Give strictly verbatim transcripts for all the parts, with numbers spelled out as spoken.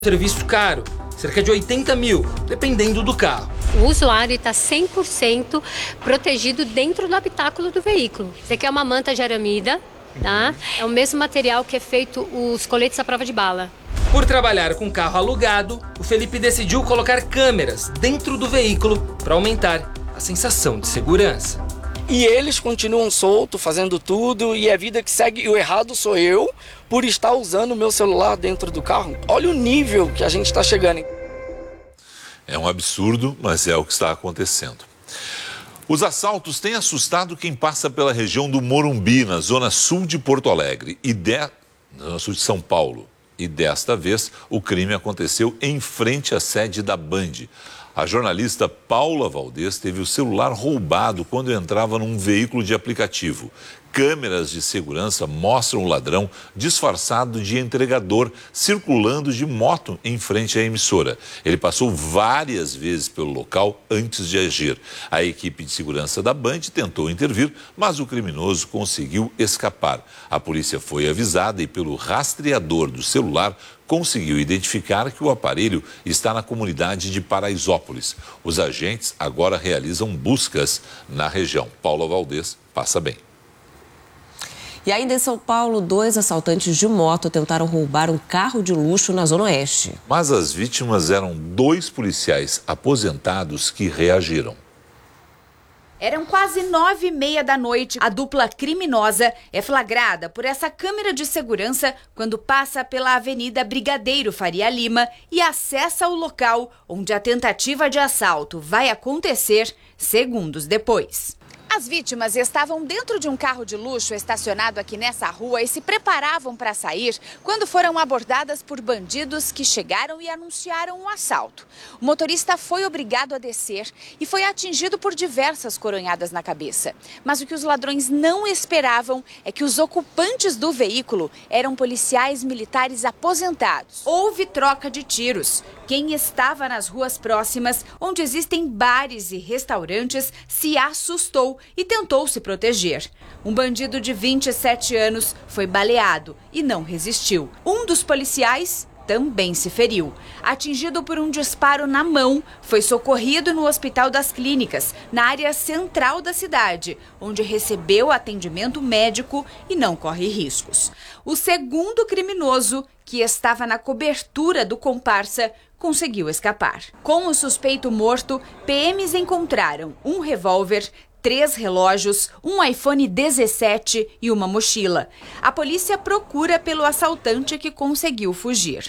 Serviço caro, cerca de oitenta mil, dependendo do carro. O usuário está cem por cento protegido dentro do habitáculo do veículo. Isso aqui é uma manta de aramida, tá? É o mesmo material que é feito os coletes à prova de bala. Por trabalhar com carro alugado, o Felipe decidiu colocar câmeras dentro do veículo para aumentar a sensação de segurança. E eles continuam soltos, fazendo tudo, e a vida que segue, e o errado sou eu por estar usando o meu celular dentro do carro. Olha o nível que a gente está chegando. É um absurdo, mas é o que está acontecendo. Os assaltos têm assustado quem passa pela região do Morumbi, na zona sul de Porto Alegre, e de... na zona sul de São Paulo. E desta vez, o crime aconteceu em frente à sede da Band. A jornalista Paula Valdez teve o celular roubado quando entrava num veículo de aplicativo. Câmeras de segurança mostram o ladrão disfarçado de entregador circulando de moto em frente à emissora. Ele passou várias vezes pelo local antes de agir. A equipe de segurança da Band tentou intervir, mas o criminoso conseguiu escapar. A polícia foi avisada e, pelo rastreador do celular, conseguiu identificar que o aparelho está na comunidade de Paraisópolis. Os agentes agora realizam buscas na região. Paula Valdez passa bem. E ainda em São Paulo, dois assaltantes de moto tentaram roubar um carro de luxo na Zona Oeste. Mas as vítimas eram dois policiais aposentados que reagiram. Eram quase nove e meia da noite. A dupla criminosa é flagrada por essa câmera de segurança quando passa pela Avenida Brigadeiro Faria Lima e acessa o local onde a tentativa de assalto vai acontecer segundos depois. As vítimas estavam dentro de um carro de luxo estacionado aqui nessa rua e se preparavam para sair quando foram abordadas por bandidos que chegaram e anunciaram um assalto. O motorista foi obrigado a descer e foi atingido por diversas coronhadas na cabeça. Mas o que os ladrões não esperavam é que os ocupantes do veículo eram policiais militares aposentados. Houve troca de tiros. Quem estava nas ruas próximas, onde existem bares e restaurantes, se assustou e tentou se proteger. Um bandido de vinte e sete anos foi baleado e não resistiu. Um dos policiais também se feriu. Atingido por um disparo na mão, foi socorrido no Hospital das Clínicas, na área central da cidade, onde recebeu atendimento médico e não corre riscos. O segundo criminoso, que estava na cobertura do comparsa, conseguiu escapar. Com o suspeito morto, P Ms encontraram um revólver, três relógios, um iPhone dezessete e uma mochila. A polícia procura pelo assaltante que conseguiu fugir.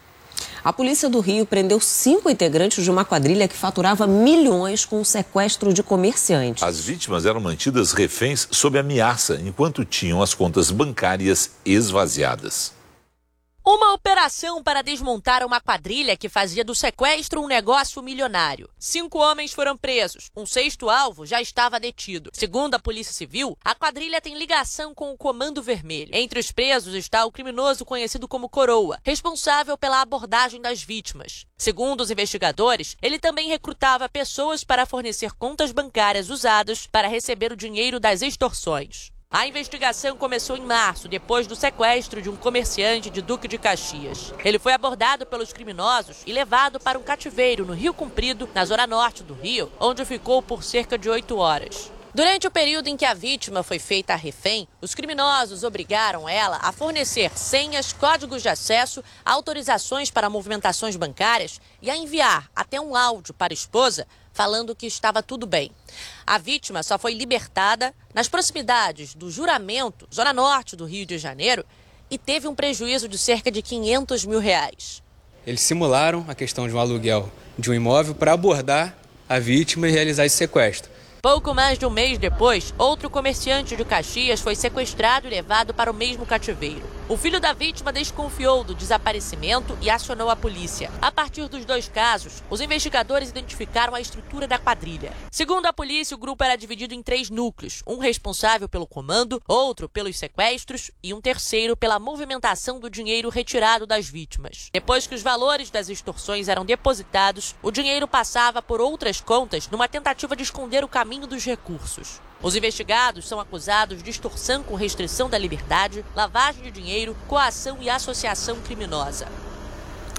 A polícia do Rio prendeu cinco integrantes de uma quadrilha que faturava milhões com o sequestro de comerciantes. As vítimas eram mantidas reféns sob ameaça enquanto tinham as contas bancárias esvaziadas. Uma operação para desmontar uma quadrilha que fazia do sequestro um negócio milionário. Cinco homens foram presos. Um sexto alvo já estava detido. Segundo a Polícia Civil, a quadrilha tem ligação com o Comando Vermelho. Entre os presos está o criminoso conhecido como Coroa, responsável pela abordagem das vítimas. Segundo os investigadores, ele também recrutava pessoas para fornecer contas bancárias usadas para receber o dinheiro das extorsões. A investigação começou em março, depois do sequestro de um comerciante de Duque de Caxias. Ele foi abordado pelos criminosos e levado para um cativeiro no Rio Comprido, na zona norte do Rio, onde ficou por cerca de oito horas. Durante o período em que a vítima foi feita refém, os criminosos obrigaram ela a fornecer senhas, códigos de acesso, autorizações para movimentações bancárias e a enviar até um áudio para a esposa falando que estava tudo bem. A vítima só foi libertada nas proximidades do Juramento, zona norte do Rio de Janeiro, e teve um prejuízo de cerca de quinhentos mil reais. Eles simularam a questão de um aluguel de um imóvel para abordar a vítima e realizar esse sequestro. Pouco mais de um mês depois, outro comerciante de Caxias foi sequestrado e levado para o mesmo cativeiro. O filho da vítima desconfiou do desaparecimento e acionou a polícia. A partir dos dois casos, os investigadores identificaram a estrutura da quadrilha. Segundo a polícia, o grupo era dividido em três núcleos, um responsável pelo comando, outro pelos sequestros e um terceiro pela movimentação do dinheiro retirado das vítimas. Depois que os valores das extorsões eram depositados, o dinheiro passava por outras contas numa tentativa de esconder o caminho dos recursos. Os investigados são acusados de extorsão com restrição da liberdade, lavagem de dinheiro, coação e associação criminosa.